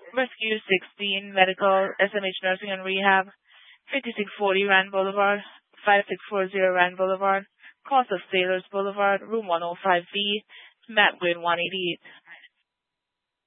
Rescue 16 Medical, SMH Nursing and Rehab, 5640 Rand Boulevard, 5640 Rand Boulevard, Cost of Sailors Boulevard, Room 105B, Map Grade 188.